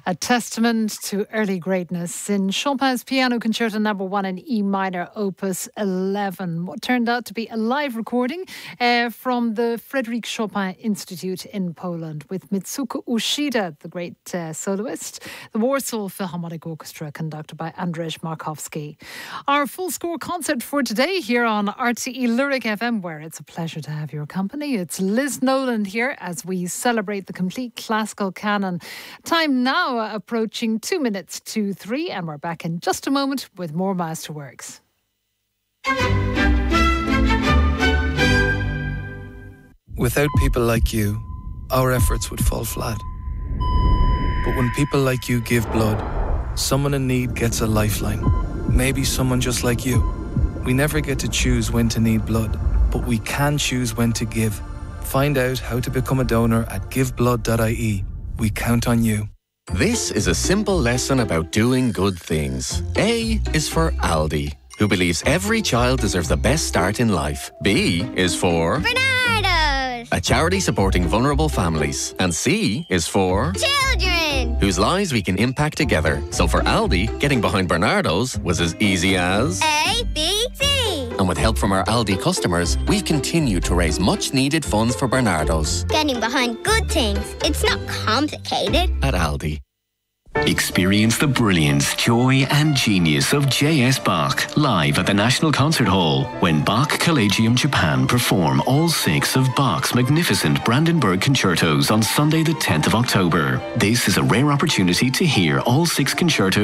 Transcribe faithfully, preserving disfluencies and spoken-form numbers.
A testament to early greatness in Chopin's Piano Concerto Number One in E minor, Opus eleven. What turned out to be a live recording uh, from the Frédéric Chopin Institute in Poland with Mitsuko Ushida, the great uh, soloist, the Warsaw Philharmonic Orchestra, conducted by Andrzej Markowski. Our full score concert for today here on R T E Lyric F M, where it's a pleasure to have your company. It's Liz Nolan here as we celebrate the complete classical canon. Time now approaching two minutes to three, and we're back in just a moment with more Masterworks. Without people like you, our efforts would fall flat. But when people like you give blood, someone in need gets a lifeline. Maybe someone just like you. We never get to choose when to need blood, but we can choose when to give. Find out how to become a donor at give blood dot I E. We count on you. This is a simple lesson about doing good things. A is for Aldi, who believes every child deserves the best start in life. B is for Bernardo's, a charity supporting vulnerable families. And C is for children, whose lives we can impact together. So for Aldi, getting behind Bernardo's was as easy as A, B, C. And with help from our Aldi customers, we've continued to raise much needed funds for Bernardo's. Getting behind good things. It's not complicated. At Aldi. Experience the brilliance, joy and genius of J S Bach live at the National Concert Hall when Bach Collegium Japan perform all six of Bach's magnificent Brandenburg concertos on Sunday the tenth of October. This is a rare opportunity to hear all six concertos